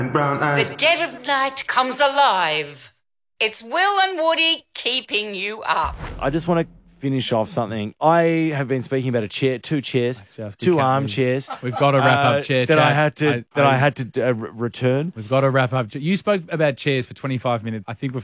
Brown eyes. The dead of night comes alive. It's Will and Woody keeping you up. I just want to finish off something. I have been speaking about two chairs, two armchairs. We've got to wrap up chair that chat. I had to return. We've got to wrap up. You spoke about chairs for 25 minutes. I think we've